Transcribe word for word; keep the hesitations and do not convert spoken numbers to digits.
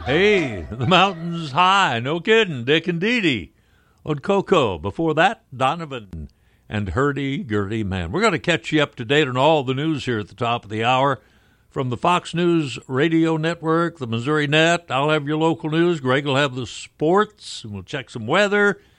Hey, the mountain's high, no kidding. Dick and Dee Dee on Coco. Before that, Donovan and Hurdy-Gurdy Man. We're going to catch you up to date on all the news here at the top of the hour. From the Fox News Radio Network, the Missouri Net, I'll have your local news. Greg will have the sports, and we'll check some weather.